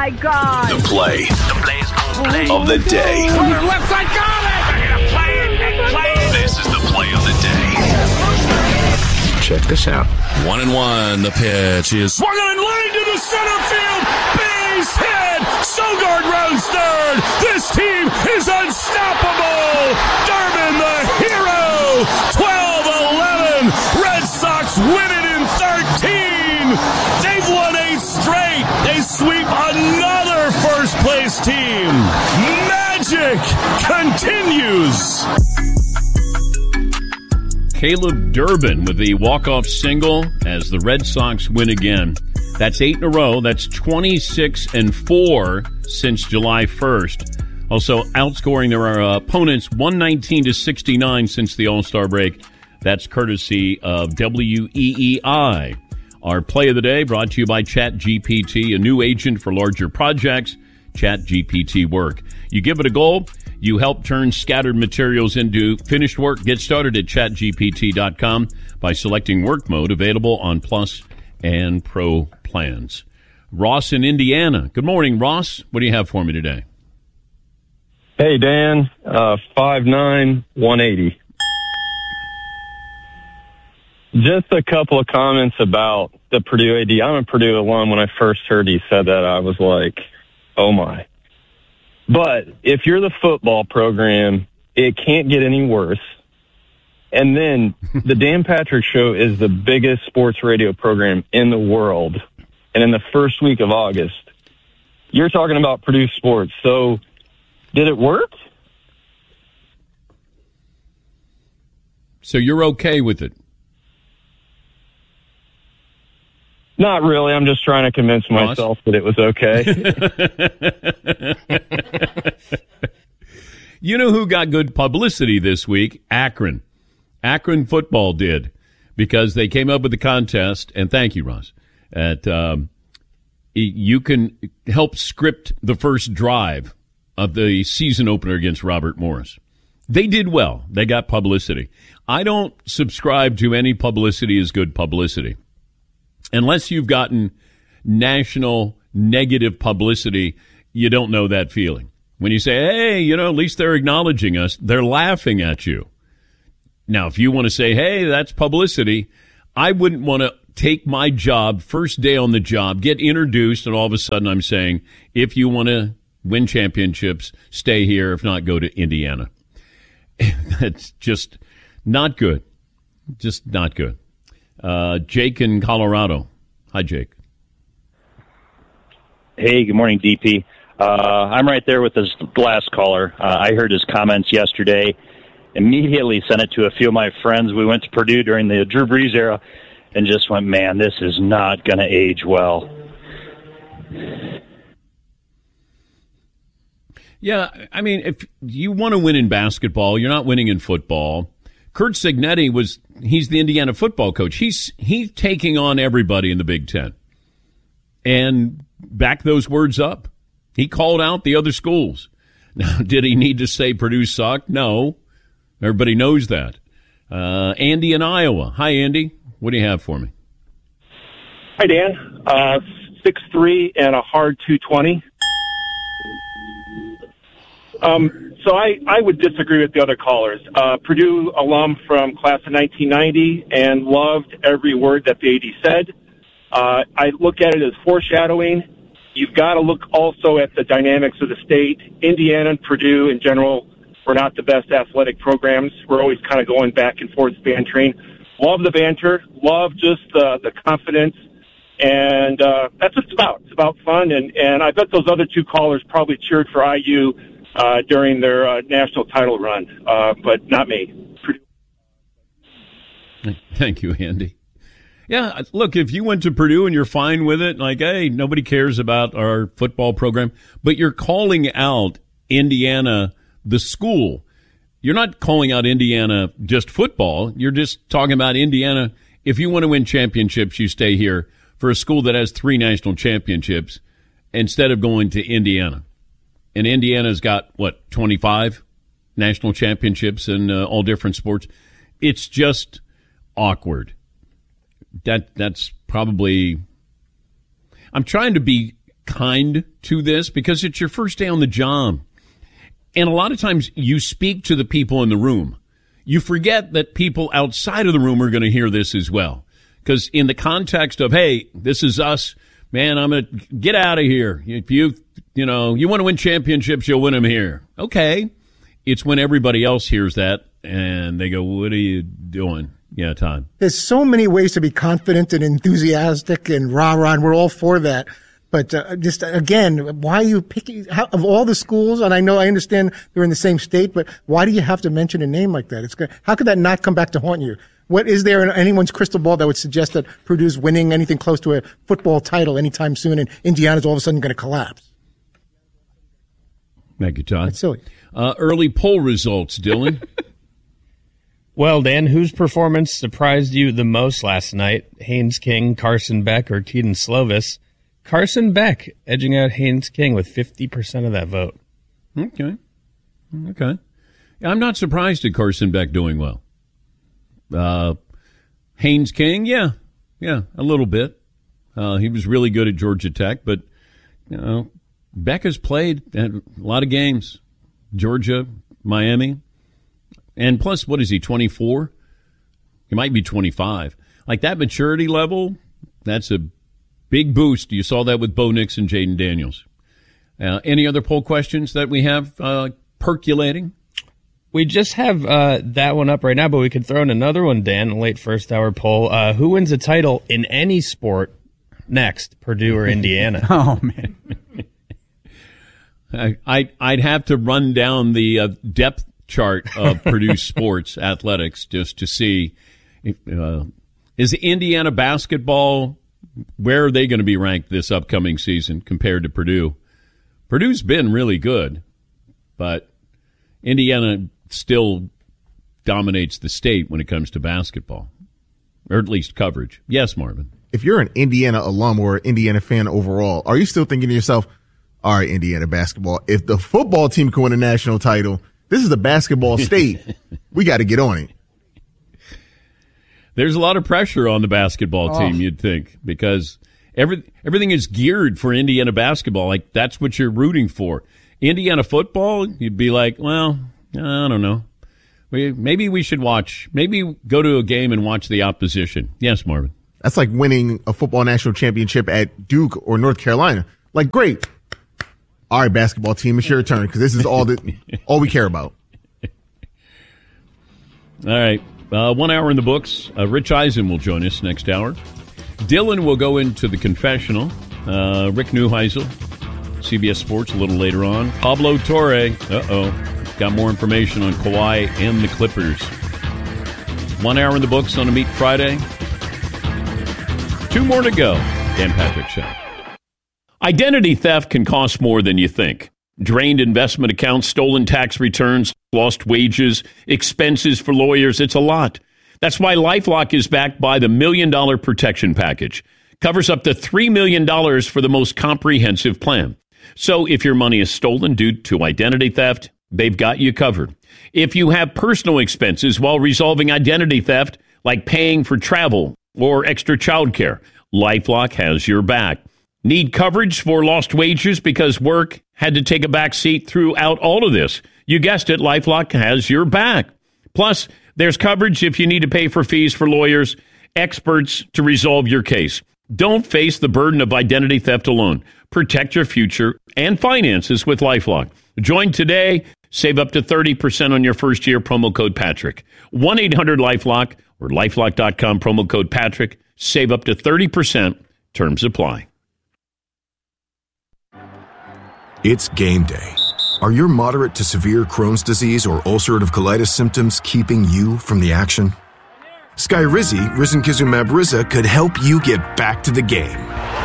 my God. The play of the day. Left side, got it! Play it. This is the play of the day. Check this out. 1-1. The pitch is Swung on line to the center field. Base hit. Sogard rounds third. This team is unstoppable. Durbin, the hero. 12-11. Red Sox win it in 13. They've won 8 straight. They sweep another first-place team. Magic continues. Caleb Durbin with the walk-off single as the Red Sox win again. That's 8 in a row. That's 26-4 since July 1st. Also outscoring their opponents 119-69 since the All-Star break. That's courtesy of WEEI. Our play of the day brought to you by ChatGPT, a new agent for larger projects. ChatGPT Work. You give it a go. You help turn scattered materials into finished work. Get started at chatgpt.com by selecting work mode, available on Plus and Pro plans. Ross in Indiana. Good morning, Ross. What do you have for me today? Hey, Dan. 5'9", 180. Just a couple of comments about the Purdue AD. I'm a Purdue alum. When I first heard he said that, I was like, oh my. But if you're the football program, it can't get any worse. And then the Dan Patrick Show is the biggest sports radio program in the world. And in the first week of August, you're talking about Purdue sports. So did it work? So you're okay with it? Not really. I'm just trying to convince myself that it was okay. You know who got good publicity this week? Akron. Akron football did, because they came up with the contest, and thank you, Ross, that you can help script the first drive of the season opener against Robert Morris. They did well. They got publicity. I don't subscribe to any publicity as good publicity. Unless you've gotten national negative publicity, you don't know that feeling. When you say, hey, at least they're acknowledging us, they're laughing at you. Now, if you want to say, hey, that's publicity, I wouldn't want to take my job, first day on the job, get introduced, and all of a sudden I'm saying, if you want to win championships, stay here. If not, go to Indiana. That's just not good. Just not good. Jake in Colorado. Hi, Jake. Hey, good morning, DP. I'm right there with this last caller. I heard his comments yesterday. Immediately sent it to a few of my friends. We went to Purdue during the Drew Brees era and just went, man, this is not going to age well. Yeah, I mean, if you want to win in basketball, you're not winning in football. Curt Cignetti he's the Indiana football coach. He's taking on everybody in the Big Ten. And back those words up. He called out the other schools. Now, did he need to say Purdue sucked? No. Everybody knows that. Andy in Iowa. Hi, Andy. What do you have for me? Hi, Dan. 6'3" and a hard 220. So I would disagree with the other callers. Purdue alum from class of 1990 and loved every word that the AD said. I look at it as foreshadowing. You've got to look also at the dynamics of the state. Indiana and Purdue in general were not the best athletic programs. We're always kind of going back and forth bantering. Love the banter. Love just the confidence. And that's what it's about. It's about fun. And I bet those other two callers probably cheered for IU during their national title run, but not me. Thank you, Andy. Yeah, look, if you went to Purdue and you're fine with it, like, hey, nobody cares about our football program, but you're calling out Indiana, the school. You're not calling out Indiana just football. You're just talking about Indiana. If you want to win championships, you stay here for a school that has 3 national championships instead of going to Indiana. And Indiana's got, 25 national championships in all different sports. It's just awkward. That's probably – I'm trying to be kind to this because it's your first day on the job. And a lot of times you speak to the people in the room. You forget that people outside of the room are going to hear this as well. Because in the context of, hey, this is us, man, I'm going to get out of here. If you want to win championships, you'll win them here. Okay. It's when everybody else hears that and they go, what are you doing? Yeah, Todd. There's so many ways to be confident and enthusiastic and rah-rah, and we're all for that. But just again, why are you picking of all the schools? And I understand they're in the same state, but why do you have to mention a name like that? How could that not come back to haunt you? What is there in anyone's crystal ball that would suggest that Purdue's winning anything close to a football title anytime soon, and Indiana's all of a sudden going to collapse? Thank you, Todd. That's silly. Early poll results, Dylan. Well, Dan, whose performance surprised you the most last night? Haynes King, Carson Beck, or Keaton Slovis? Carson Beck edging out Haynes King with 50% of that vote. Okay. I'm not surprised at Carson Beck doing well. Haynes King, yeah, a little bit. He was really good at Georgia Tech, but Beck has played a lot of games. Georgia, Miami, and plus, what is he, 24? He might be 25. Like that maturity level, that's a big boost. You saw that with Bo Nix and Jaden Daniels. Any other poll questions that we have percolating? We just have that one up right now, but we could throw in another one, Dan, a late first hour poll. Who wins a title in any sport next, Purdue or Indiana? Oh, man. I'd have to run down the depth chart of Purdue sports athletics just to see. Is Indiana basketball, where are they going to be ranked this upcoming season compared to Purdue? Purdue's been really good, but Indiana still dominates the state when it comes to basketball, or at least coverage. Yes, Marvin. If you're an Indiana alum or Indiana fan overall, are you still thinking to yourself, all right, Indiana basketball, if the football team can win a national title, this is a basketball state. We got to get on it. There's a lot of pressure on the basketball team, you'd think, because everything is geared for Indiana basketball. Like, that's what you're rooting for. Indiana football, you'd be like, well, I don't know. Maybe we should watch. Maybe go to a game and watch the opposition. Yes, Marvin. That's like winning a football national championship at Duke or North Carolina. Like, great. All right, basketball team, it's your turn because this is all we care about. All right. 1 hour in the books. Rich Eisen will join us next hour. Dylan will go into the confessional. Rick Neuheisel, CBS Sports, a little later on. Pablo Torre, got more information on Kawhi and the Clippers. 1 hour in the books on a Meat Friday. 2 more to go. Dan Patrick Show. Identity theft can cost more than you think. Drained investment accounts, stolen tax returns, lost wages, expenses for lawyers. It's a lot. That's why LifeLock is backed by the $1 Million Protection Package. Covers up to $3 million for the most comprehensive plan. So if your money is stolen due to identity theft, they've got you covered. If you have personal expenses while resolving identity theft, like paying for travel or extra childcare, LifeLock has your back. Need coverage for lost wages because work had to take a back seat throughout all of this? You guessed it, LifeLock has your back. Plus, there's coverage if you need to pay for fees for lawyers, experts to resolve your case. Don't face the burden of identity theft alone. Protect your future and finances with LifeLock. Join today. Save up to 30% on your first year. Promo code Patrick. 1-800-LifeLock or LifeLock.com. Promo code Patrick. Save up to 30%. Terms apply. It's game day. Are your moderate to severe Crohn's disease or ulcerative colitis symptoms keeping you from the action? Skyrizi, risankizumab Riza, could help you get back to the game.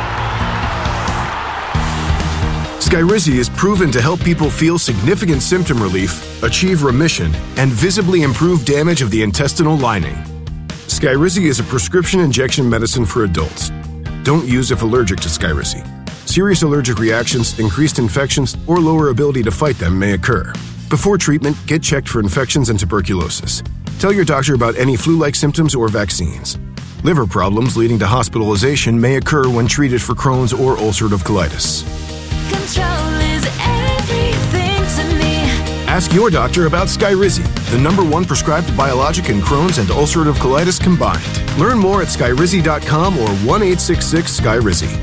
Skyrizi is proven to help people feel significant symptom relief, achieve remission, and visibly improve damage of the intestinal lining. Skyrizi is a prescription injection medicine for adults. Don't use if allergic to Skyrizi. Serious allergic reactions, increased infections, or lower ability to fight them may occur. Before treatment, get checked for infections and tuberculosis. Tell your doctor about any flu-like symptoms or vaccines. Liver problems leading to hospitalization may occur when treated for Crohn's or ulcerative colitis. control is everything to me. Ask your doctor about Skyrizi, the #1 prescribed biologic in Crohn's and ulcerative colitis combined. Learn more at skyrizi.com or 1-866-SKYRIZI.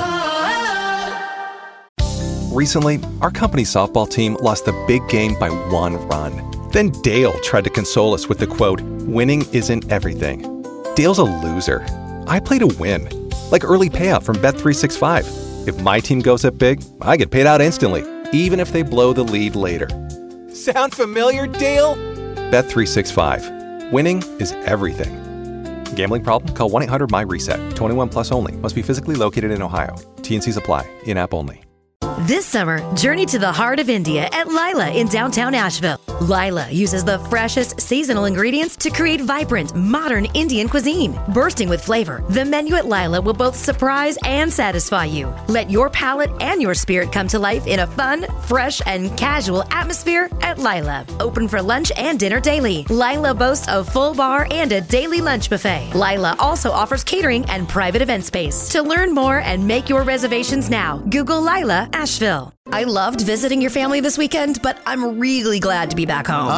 Recently, our company's softball team lost the big game by 1 run. Then Dale tried to console us with the quote, "Winning isn't everything." Dale's a loser. I play to win, like early payout from Bet365. If my team goes up big, I get paid out instantly, even if they blow the lead later. Sound familiar, Dale? Bet365. Winning is everything. Gambling problem? Call 1-800-MY-RESET. 21 plus only. Must be physically located in Ohio. T&Cs apply. In-app only. This summer, journey to the heart of India at Lila in downtown Asheville. Lila uses the freshest seasonal ingredients to create vibrant, modern Indian cuisine. Bursting with flavor, the menu at Lila will both surprise and satisfy you. Let your palate and your spirit come to life in a fun, fresh, and casual atmosphere at Lila. Open for lunch and dinner daily. Lila boasts a full bar and a daily lunch buffet. Lila also offers catering and private event space. To learn more and make your reservations now, Google Lila Asheville. I loved visiting your family this weekend, but I'm really glad to be back home.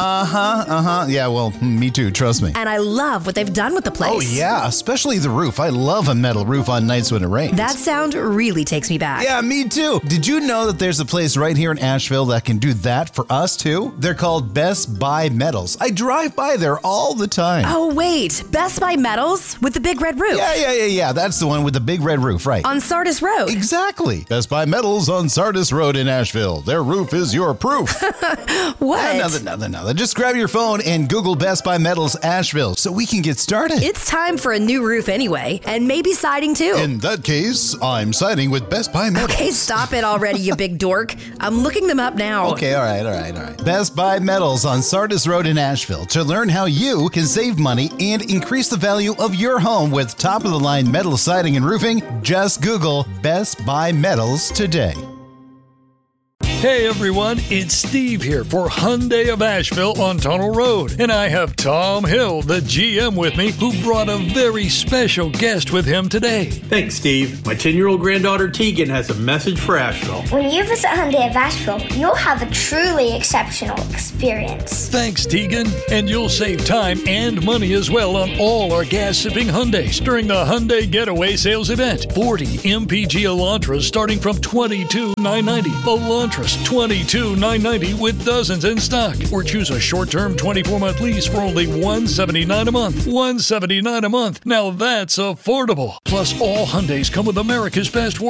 Yeah, well, me too, trust me. And I love what they've done with the place. Oh, yeah, especially the roof. I love a metal roof on nights when it rains. That sound really takes me back. Yeah, me too. Did you know that there's a place right here in Asheville that can do that for us too? They're called Best Buy Metals. I drive by there all the time. Oh, wait. Best Buy Metals with the big red roof. Yeah. That's the one with the big red roof, right? On Sardis Road. Exactly. Best Buy Metals on Sardis Road in Asheville. Their roof is your proof. What? Nothing. Just grab your phone and Google Best Buy Metals Asheville so we can get started. It's time for a new roof anyway, and maybe siding too. In that case, I'm siding with Best Buy Metals. Okay, stop it already, you big dork. I'm looking them up now. Okay, all right. Best Buy Metals on Sardis Road in Asheville. To learn how you can save money and increase the value of your home with top-of-the-line metal siding and roofing, just Google Best Buy Metals today. Hey everyone, it's Steve here for Hyundai of Asheville on Tunnel Road. And I have Tom Hill, the GM, with me, who brought a very special guest with him today. Thanks, Steve. My 10-year-old granddaughter Tegan has a message for Asheville. When you visit Hyundai of Asheville, you'll have a truly exceptional experience. Thanks, Tegan. And you'll save time and money as well on all our gas-sipping Hyundais during the Hyundai Getaway Sales Event. 40 MPG Elantras starting from $22,990. Elantras $22,990 with dozens in stock. Or choose a short-term 24-month lease for only $179 a month. $179 a month. Now that's affordable. Plus, all Hyundais come with America's Best